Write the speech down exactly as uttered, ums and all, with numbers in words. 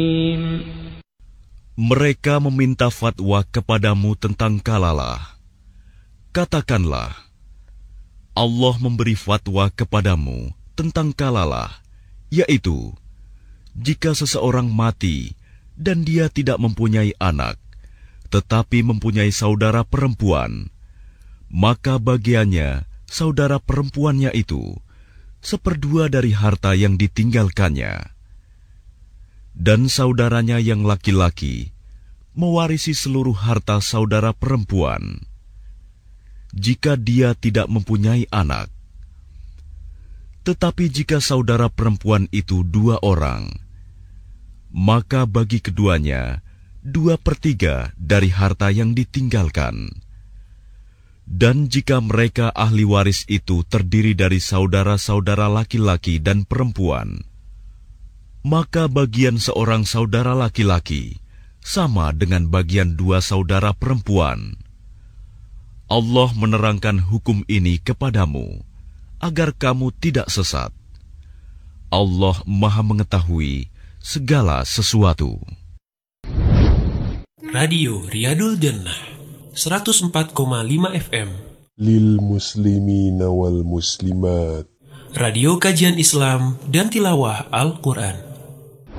Mereka meminta fatwa kepadamu tentang kalalah. Katakanlah, Allah memberi fatwa kepadamu tentang kalalah, yaitu, jika seseorang mati dan dia tidak mempunyai anak, tetapi mempunyai saudara perempuan, maka bagiannya saudara perempuannya itu seperdua dari harta yang ditinggalkannya. Dan saudaranya yang laki-laki mewarisi seluruh harta saudara perempuan, jika dia tidak mempunyai anak. Tetapi jika saudara perempuan itu dua orang, maka bagi keduanya dua per tiga dari harta yang ditinggalkan. Dan jika mereka ahli waris itu terdiri dari saudara-saudara laki-laki dan perempuan, maka bagian seorang saudara laki-laki sama dengan bagian dua saudara perempuan. Allah menerangkan hukum ini kepadamu, agar kamu tidak sesat. Allah Maha Mengetahui segala sesuatu. Radio Riyadul Jannah seratus empat koma lima F M Lil muslimina wal muslimat. Radio kajian Islam dan tilawah Al-Quran.